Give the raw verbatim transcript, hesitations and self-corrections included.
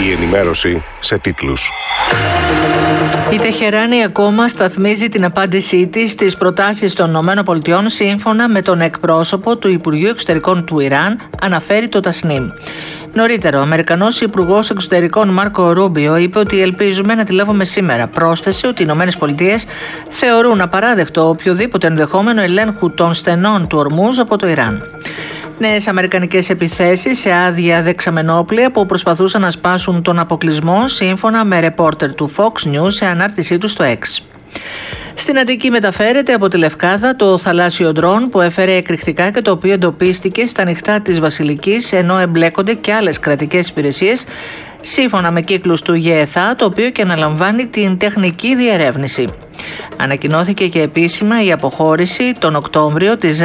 Η ενημέρωση σε τίτλους. Η Τεχεράνη ακόμα σταθμίζει την απάντησή της στις προτάσεις των ΗΠΑ σύμφωνα με τον εκπρόσωπο του Υπουργείου Εξωτερικών του Ιράν, αναφέρει το Τασνίμ. Νωρίτερα, ο Αμερικανός Υπουργός Εξωτερικών Μάρκο Ρούμπιο είπε ότι ελπίζουμε να τη λάβουμε σήμερα. Πρόσθεσε ότι οι ΗΠΑ θεωρούν απαράδεκτο οποιοδήποτε ενδεχόμενο ελέγχου των στενών του Ορμούζ από το Ιράν. Νέες αμερικανικές επιθέσεις σε άδεια δεξαμενόπλια που προσπαθούσαν να σπάσουν τον αποκλεισμό, σύμφωνα με ρεπόρτερ του Fox News σε ανάρτησή του στο X. Στην Αττική μεταφέρεται από τη Λευκάδα το θαλάσσιο ντρόν που έφερε εκρηκτικά και το οποίο εντοπίστηκε στα νυχτά της Βασιλικής, ενώ εμπλέκονται και άλλες κρατικές υπηρεσίες, σύμφωνα με κύκλους του ΓΕΘΑ, το οποίο και αναλαμβάνει την τεχνική διερεύνηση. Ανακοινώθηκε και επίσημα η αποχώρηση τον Οκτώβριο της